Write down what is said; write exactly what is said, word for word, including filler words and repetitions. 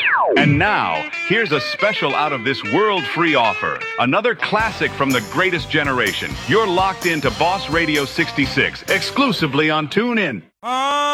And now, here's a special out-of-this-world free offer. Another classic from the greatest generation. You're locked into Boss Radio sixty-six, exclusively on TuneIn.